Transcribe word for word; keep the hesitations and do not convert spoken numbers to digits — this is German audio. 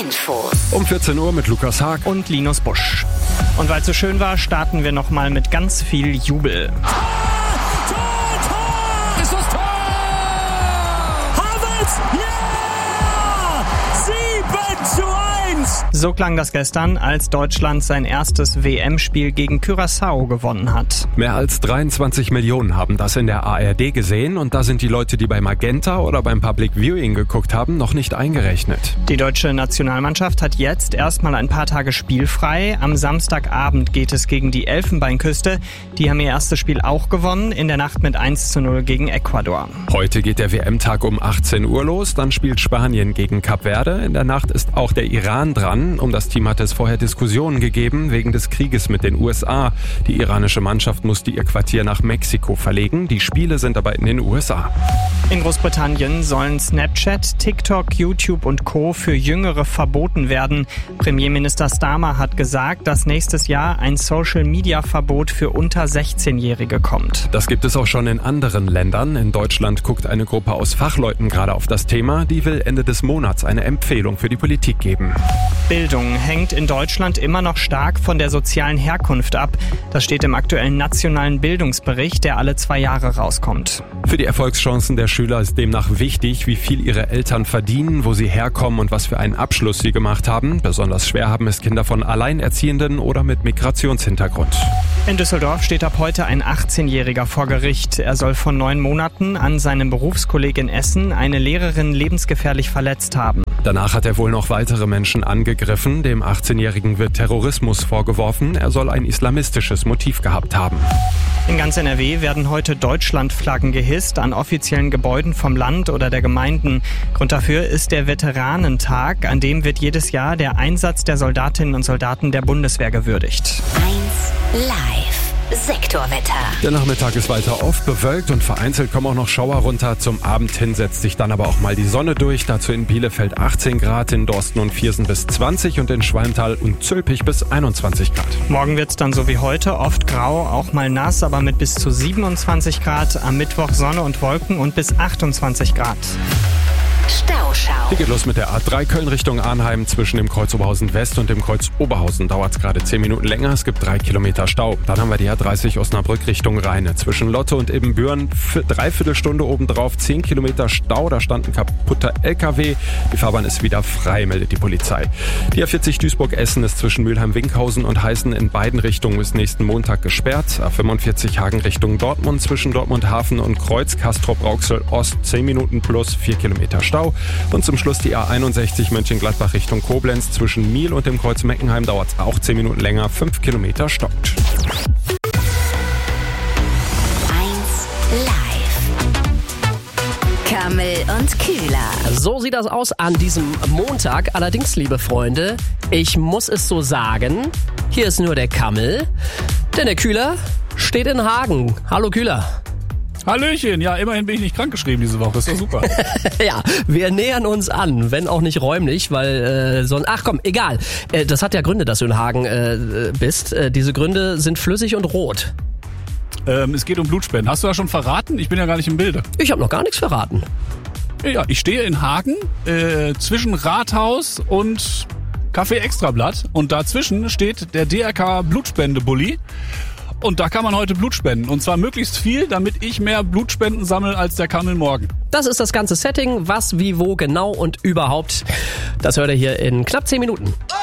Infos. Um vierzehn Uhr mit Lukas Haag und Linus Busch. Und weil es so schön war, starten wir nochmal mit ganz viel Jubel. Tor, Tor, Tor! Ist das Tor? Havertz, ja! sieben zu eins! So klang das gestern, als Deutschland sein erstes W M-Spiel gegen Curaçao gewonnen hat. Mehr als dreiundzwanzig Millionen haben das in der A R D gesehen und da sind die Leute, die bei Magenta oder beim Public Viewing geguckt haben, noch nicht eingerechnet. Die deutsche Nationalmannschaft hat jetzt erstmal ein paar Tage spielfrei. Am Samstagabend geht es gegen die Elfenbeinküste. Die haben ihr erstes Spiel auch gewonnen, in der Nacht mit eins zu null gegen Ecuador. Heute geht der W M-Tag um achtzehn Uhr los, dann spielt Spanien gegen Kap Verde. In der Nacht ist auch der Iran dran. Um das Team hat es vorher Diskussionen gegeben wegen des Krieges mit den U S A. Die iranische Mannschaft musste ihr Quartier nach Mexiko verlegen. Die Spiele sind aber in den U S A. In Großbritannien sollen Snapchat, TikTok, YouTube und Co. für Jüngere verboten werden. Premierminister Starmer hat gesagt, dass nächstes Jahr ein Social-Media-Verbot für unter sechzehnjährige kommt. Das gibt es auch schon in anderen Ländern. In Deutschland guckt eine Gruppe aus Fachleuten gerade auf das Thema. Die will Ende des Monats eine Empfehlung für die Politik geben. Bildung hängt in Deutschland immer noch stark von der sozialen Herkunft ab. Das steht im aktuellen nationalen Bildungsbericht, der alle zwei Jahre rauskommt. Für die Erfolgschancen der Schüler ist demnach wichtig, wie viel ihre Eltern verdienen, wo sie herkommen und was für einen Abschluss sie gemacht haben. Besonders schwer haben es Kinder von Alleinerziehenden oder mit Migrationshintergrund. In Düsseldorf steht ab heute ein achtzehnjähriger vor Gericht. Er soll vor neun Monaten an seinem Berufskolleg in Essen eine Lehrerin lebensgefährlich verletzt haben. Danach hat er wohl noch weitere Menschen angegriffen. Dem achtzehnjährigen wird Terrorismus vorgeworfen. Er soll ein islamistisches Motiv gehabt haben. In ganz N R W werden heute Deutschlandflaggen gehisst an offiziellen Gebäuden vom Land oder der Gemeinden. Grund dafür ist der Veteranentag, an dem wird jedes Jahr der Einsatz der Soldatinnen und Soldaten der Bundeswehr gewürdigt. eins live. Sektorwetter. Der Nachmittag ist weiter oft bewölkt und vereinzelt kommen auch noch Schauer runter. Zum Abend hin setzt sich dann aber auch mal die Sonne durch. Dazu in Bielefeld achtzehn Grad, in Dorsten und Viersen bis zwanzig und in Schwalmtal und Zülpich bis einundzwanzig Grad. Morgen wird es dann so wie heute oft grau, auch mal nass, aber mit bis zu siebenundzwanzig Grad. Am Mittwoch Sonne und Wolken und bis achtundzwanzig Grad. Stauschau. Hier geht los mit der A drei Köln Richtung Arnheim. Zwischen dem Kreuz Oberhausen West und dem Kreuz Oberhausen dauert es gerade zehn Minuten länger. Es gibt drei Kilometer Stau. Dann haben wir die A dreißig Osnabrück Richtung Rheine. Zwischen Lotte und Ibbenbüren für dreiviertel Stunde obendrauf zehn Kilometer Stau. Da stand ein kaputter L K W. Die Fahrbahn ist wieder frei, meldet die Polizei. Die A vierzig Duisburg-Essen ist zwischen Mülheim-Winkhausen und Heißen in beiden Richtungen bis nächsten Montag gesperrt. A fünfundvierzig Hagen Richtung Dortmund zwischen Dortmund-Hafen und Kreuz Castrop-Rauxel Ost zehn Minuten plus vier Kilometer Stau. Und zum Schluss die A einundsechzig Mönchengladbach Richtung Koblenz. Zwischen Miel und dem Kreuz Meckenheim dauert es auch zehn Minuten länger. fünf Kilometer stoppt. eins live. Kammel und Kühler. So sieht das aus an diesem Montag. Allerdings, liebe Freunde, ich muss es so sagen, hier ist nur der Kammel, denn der Kühler steht in Hagen. Hallo Kühler. Hallöchen, ja, immerhin bin ich nicht krankgeschrieben diese Woche, ist doch super. Ja, wir nähern uns an, wenn auch nicht räumlich, weil äh, sonst... Ach komm, egal. Äh, das hat ja Gründe, dass du in Hagen äh, bist. Äh, diese Gründe sind flüssig und rot. Ähm, es geht um Blutspenden. Hast du das schon verraten? Ich bin ja gar nicht im Bilde. Ich habe noch gar nichts verraten. Ja, ich stehe in Hagen äh, zwischen Rathaus und Café Extrablatt und dazwischen steht der D R K Blutspende-Bulli. Und da kann man heute Blut spenden. Und zwar möglichst viel, damit ich mehr Blutspenden sammle als der Kammel morgen. Das ist das ganze Setting. Was, wie, wo, genau und überhaupt. Das hört ihr hier in knapp zehn Minuten.